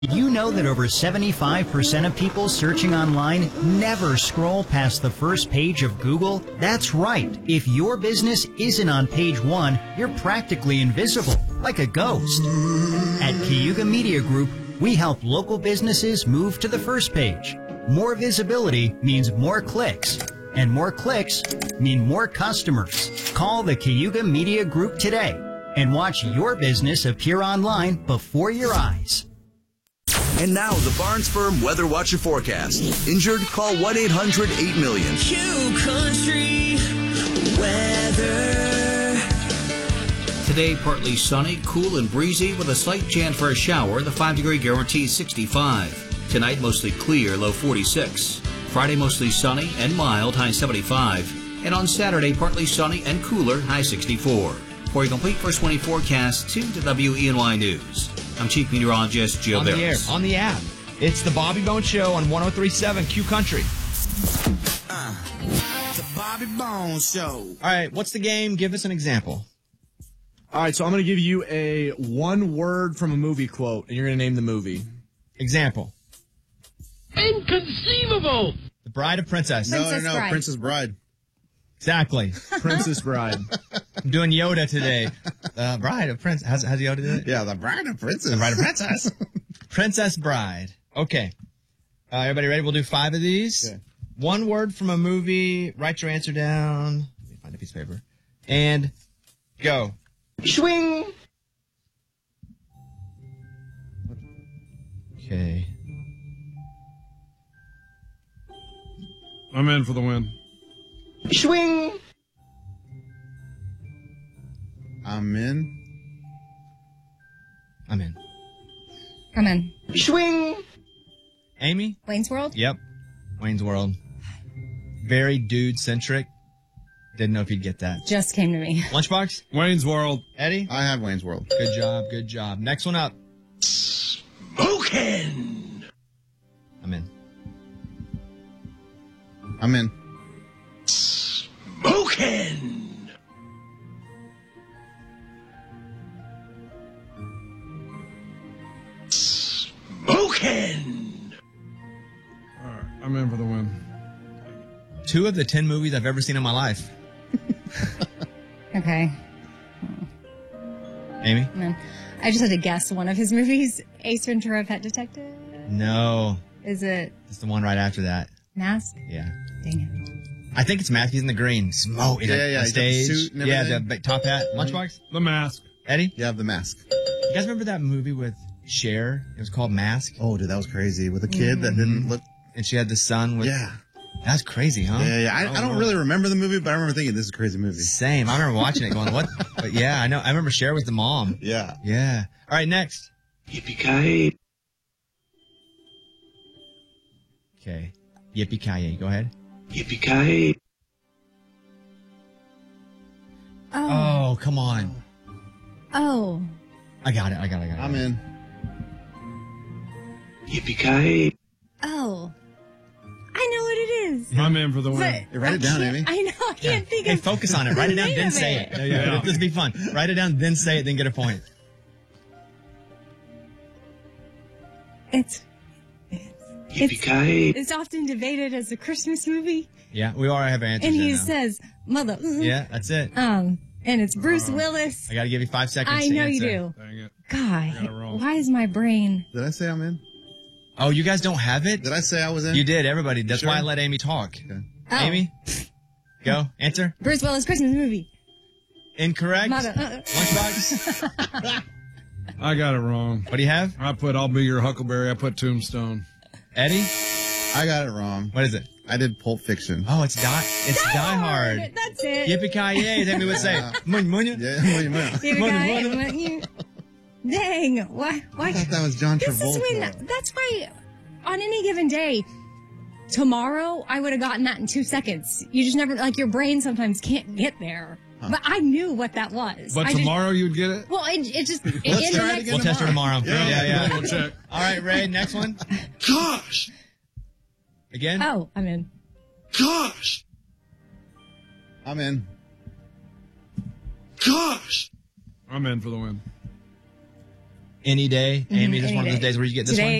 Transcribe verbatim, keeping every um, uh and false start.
Did you know that over seventy-five percent of people searching online never scroll past the first page of Google? That's right. If your business isn't on page one, you're practically invisible, like a ghost. At Cayuga Media Group, we help local businesses move to the first page. More visibility means more clicks, and more clicks mean more customers. Call the Cayuga Media Group today and watch your business appear online before your eyes. And now, the Barnes Firm Weather Watcher forecast. Injured? Call one eight hundred eight million. Q Country weather. Today, partly sunny, cool and breezy with a slight chance for a shower. The five-degree guarantee sixty-five. Tonight, mostly clear, low forty-six. Friday, mostly sunny and mild, high seventy-five. And on Saturday, partly sunny and cooler, high sixty-four. For a complete first twenty forecast, tune to W E N Y News. I'm Chief Meteorologist Joe On the air, Barris. on the app. It's the Bobby Bones Show on one oh three point seven Q Country. Uh, the Bobby Bones Show. All right, what's the game? Give us an example. All right, so I'm going to give you a one word from a movie quote, and you're going to name the movie. Example. Inconceivable! The Bride of Princess. Princess no, no, no, Bride. Princess Bride. Exactly. Princess Bride. I'm doing Yoda today. The Bride of Princess. How's, how's Yoda do it? Yeah, the Bride of Princess. The Bride of Princess. Princess Bride. Okay. Uh, everybody ready? We'll do five of these. Okay. One word from a movie. Write your answer down. Let me find a piece of paper. And go. Swing! Okay. I'm in for the win. Swing! I'm in. I'm in. I'm in. Swing! Amy? Wayne's World? Yep. Wayne's World. Very dude-centric. Didn't know if you'd get that. Just came to me. Lunchbox? Wayne's World. Eddie? I have Wayne's World. Good job, good job. Next one up. Smoking! I'm in. I'm in. Smoking! Smoking! All right, I'm in for the win. Two of the ten movies I've ever seen in my life. Okay. Amy? I'm in. I just had to guess one of his movies. Ace Ventura, Pet Detective. No. Is it It's the one right after that. Mask? Yeah. Dang it. I think it's Matthews in the green. Smoke. Yeah, yeah, yeah. The He's got the stage. suit and yeah, everything. the big top hat. Lunchbox? The Mask. Eddie? You have the mask. You guys remember that movie with Cher? It was called Mask. Oh, dude, that was crazy. With a kid that didn't look. And she had the son with... Yeah. That's crazy, huh? Yeah, yeah. I, I don't really remember the movie, but I remember thinking this is a crazy movie. Same. I remember watching it going, what? But yeah, I know. I remember Cher was the mom. Yeah. Yeah. All right, next. Yippee-ki-yay! Okay. Yippee-ki-yay. Go ahead. Yippee-ki-yay! Oh. Oh, come on. Oh. I got it. I got it. I got it. I'm in. Yippee-ki-yay! Oh. I know what it is. I'm in for the win. But Hey, write it I down, can't- Amy. I know. I can't think Hey, of focus on it. Write it down, the then name say of it. Yeah, yeah. Yeah. This will be fun. Write it down, then say it, then get a point. It's Yippee-ki-yay! it's often debated as a Christmas movie, Yeah, we all have answers and there he now. says mother. mm, Yeah, that's it. Um, and it's Bruce Willis. I got to give you five seconds I to know you answer. do. Dang it. God, got it wrong. why is my brain? Did I say I'm in? Oh, you guys don't have it? Did I say I was in? You did, everybody. That's Sure? why I let Amy talk. Okay. Oh, Amy? Go. Answer. Bruce Willis Christmas movie. Incorrect. Mother. Uh, Lunchbox. I got it wrong. What do you have? I put I'll Be Your Huckleberry. I put Tombstone. Eddie? I got it wrong. What is it? I did Pulp Fiction. Oh, it's Die. It's Die, Hard. That's it. Yippee-ki-yay, as Amy would say. Munya, munya. Yeah, well, you might. Yippee-ki-yay. Dang, why? Why? I thought that was John This is Travolta. when. That's why. On any given day, tomorrow I would have gotten that in two seconds. You just never like your brain sometimes can't get there. But I knew what that was. But I just- tomorrow you would get it? well, it, it just. It, Let's in the try it next- again We'll test her tomorrow. Yeah. yeah. yeah. We'll check. All right, Ray, next one. Gosh! Again? Oh, I'm in. Gosh! I'm in. Gosh! I'm in for the win. Any day. Amy, this is any one of those day. days where you get this Today one.